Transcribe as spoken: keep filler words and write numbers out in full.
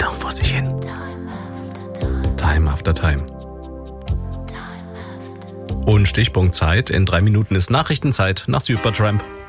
noch vor sich hin. Time after time. Und Stichpunkt Zeit. In drei Minuten ist Nachrichtenzeit nach Supertramp.